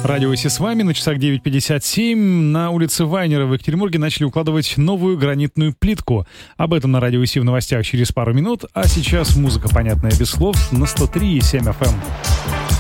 Радио Си с вами, на часах 9:57. На улице Вайнера в Екатеринбурге начали укладывать новую гранитную плитку. Об этом на Радио Си в новостях через пару минут. А сейчас музыка, понятная без слов, на 103,7 FM.